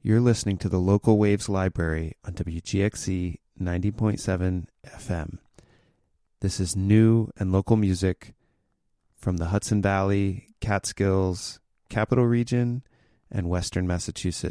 You're listening to the Local Waves Library on WGXC 90.7 FM. This is new and local music from the Hudson Valley, Catskills, Capital Region, and Western Massachusetts.